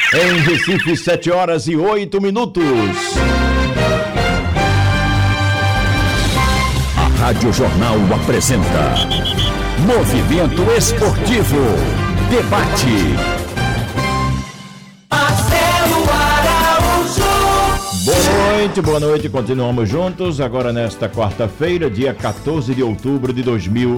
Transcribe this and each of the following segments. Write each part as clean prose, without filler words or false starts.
Em Recife, 7h08. A Rádio Jornal apresenta Movimento Esportivo. Debate. Boa noite, continuamos juntos agora nesta quarta-feira, dia 14 de outubro de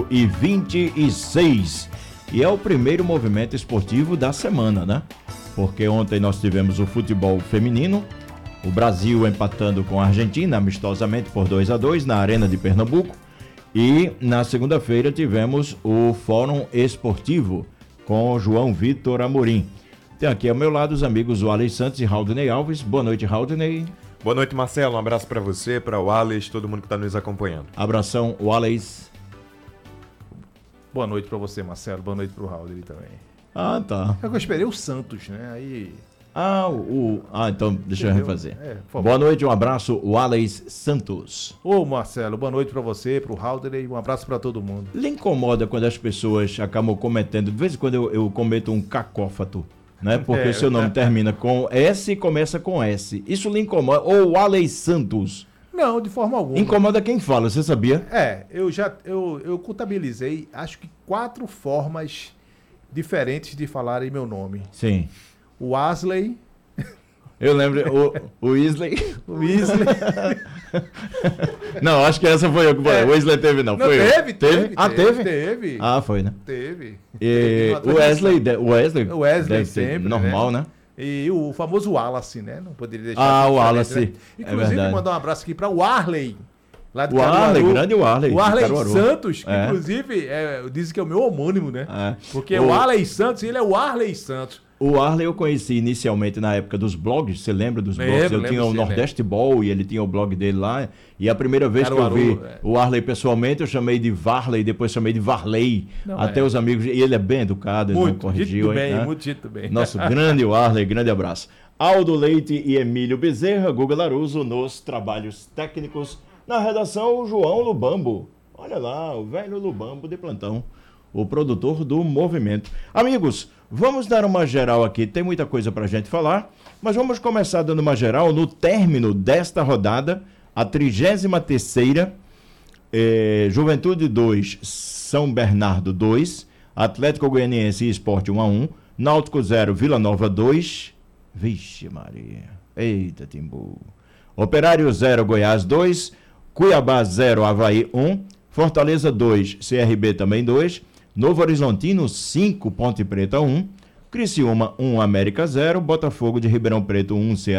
2026. E é o primeiro movimento esportivo da semana, né? Porque ontem nós tivemos o futebol feminino, o Brasil empatando com a Argentina amistosamente por 2-2 na Arena de Pernambuco. E na segunda-feira tivemos o Fórum Esportivo com o João Vitor Amorim. Tem aqui ao meu lado os amigos Wallace Santos e Haldney Alves. Boa noite, Haldney. Boa noite, Marcelo. Um abraço para você, para o Wallace, todo mundo que está nos acompanhando. Abração, Wallace. Boa noite para você, Marcelo. Boa noite para o Haldney também. Ah, tá. Eu esperei o Santos, né? Aí... então deixa eu refazer. Por favor. Boa noite, um abraço, Wallace Santos. Ô, Marcelo, boa noite para você, para o Haldney, um abraço para todo mundo. Lhe incomoda quando as pessoas acabam cometendo, de vez em quando eu cometo um cacófato, né? Porque seu nome termina com S e começa com S. Isso lhe incomoda? Ou Wallace Santos? Não, de forma alguma. Incomoda quem fala, você sabia? Eu contabilizei, acho que 4 formas diferentes de falarem meu nome. Sim. O Wesley. Eu lembro, o Weasley. O Weasley. Não, acho que essa foi eu que falei. O Weasley teve, não. Foi teve, eu. Teve? Teve? Teve. Foi, né? Teve. E o Wesley deve sempre, ser normal, né? E o famoso Wallace, né? Não poderia deixar. O Wallace. Né? Inclusive, mandar um abraço aqui para o Arley. Lá de o Arley, grande Arley. O Arley Santos, que inclusive dizem que é o meu homônimo, né? Porque o Arley Santos, ele é o Arley Santos. O Arley eu conheci inicialmente na época dos blogs, você lembra dos blogs? Eu tinha o Nordeste Ball e ele tinha o blog dele lá. E a primeira vez que eu vi o Arley pessoalmente, eu chamei de Varley, depois chamei de Varley. Até os amigos, e ele é bem educado, ele não corrigiu. Muito bem. Nosso grande Arley, grande abraço. Aldo Leite e Emílio Bezerra, Guga Laruso nos trabalhos técnicos. Na redação, o João Lubambo. Olha lá, o velho Lubambo de plantão, o produtor do movimento. Amigos, vamos dar uma geral aqui. Tem muita coisa pra gente falar, mas vamos começar dando uma geral no término desta rodada, a 33ª, Juventude 2, São Bernardo 2, Atlético Goianiense e Sport 1-1, Náutico 0, Vila Nova 2, vixe Maria, eita Timbu, Operário 0, Goiás 2, Cuiabá 0, Avaí 1, Fortaleza 2, CRB também 2, Novo Horizontino 5, Ponte Preta 1, Criciúma 1, América 0, Botafogo de Ribeirão Preto 1, Ceará